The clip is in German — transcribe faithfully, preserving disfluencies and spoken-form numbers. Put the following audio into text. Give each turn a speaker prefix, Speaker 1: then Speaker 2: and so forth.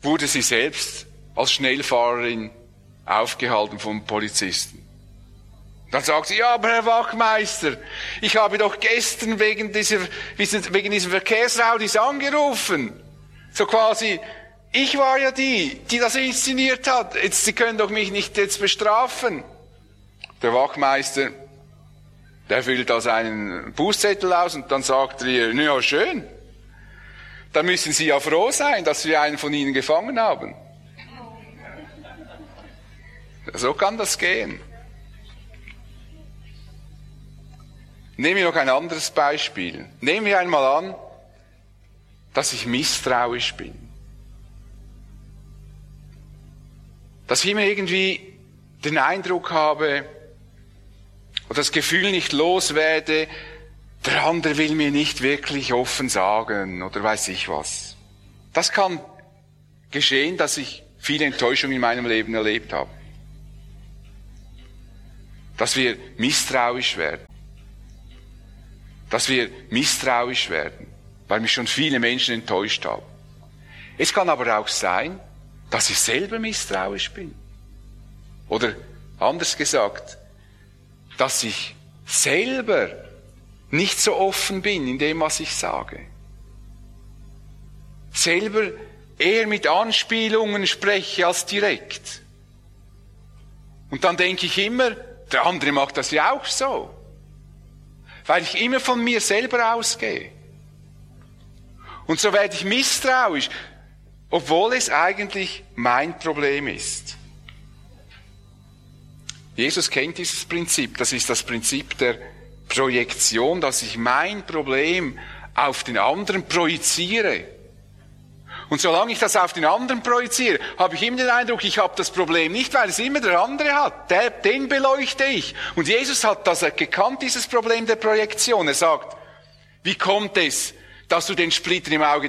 Speaker 1: wurde sie selbst als Schnellfahrerin aufgehalten vom Polizisten. Dann sagt sie, ja, aber Herr Wachmeister, ich habe doch gestern wegen dieser, wegen diesem Verkehrsraudis angerufen. So quasi, ich war ja die, die das inszeniert hat. Jetzt, Sie können doch mich nicht jetzt bestrafen. Der Wachmeister, der füllt also einen Bußzettel aus und dann sagt er ihr, na ja, schön. Dann müssen Sie ja froh sein, dass wir einen von Ihnen gefangen haben. So kann das gehen. Nehmen wir noch ein anderes Beispiel. Nehmen wir einmal an, dass ich misstrauisch bin. Dass ich immer irgendwie den Eindruck habe, oder das Gefühl nicht loswerde, der andere will mir nicht wirklich offen sagen, oder weiß ich was. Das kann geschehen, dass ich viele Enttäuschungen in meinem Leben erlebt habe. Dass wir misstrauisch werden. Dass wir misstrauisch werden, weil mich schon viele Menschen enttäuscht haben. Es kann aber auch sein, dass ich selber misstrauisch bin. Oder anders gesagt, dass ich selber nicht so offen bin in dem, was ich sage. Selber eher mit Anspielungen spreche als direkt. Und dann denke ich immer, der andere macht das ja auch so. Weil ich immer von mir selber ausgehe. Und so werde ich misstrauisch, obwohl es eigentlich mein Problem ist. Jesus kennt dieses Prinzip. Das ist das Prinzip der Projektion, dass ich mein Problem auf den anderen projiziere. Und solange ich das auf den anderen projiziere, habe ich immer den Eindruck, ich habe das Problem nicht, weil es immer der andere hat. Der, den beleuchte ich. Und Jesus hat das gekannt, dieses Problem der Projektion. Er sagt, wie kommt es, dass du den Splitter im Auge